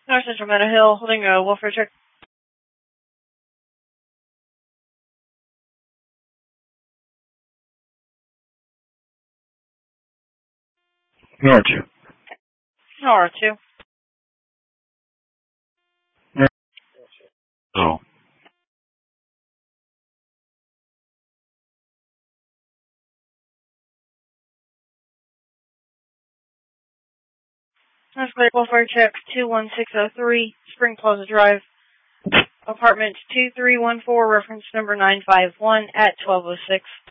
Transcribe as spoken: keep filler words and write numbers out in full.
North Central Meadow Hill, holding a welfare check. North two. North two. Oh. North Clear welfare check two one six zero three, Spring Plaza Drive, apartment two three one four, reference number nine five one at twelve oh six.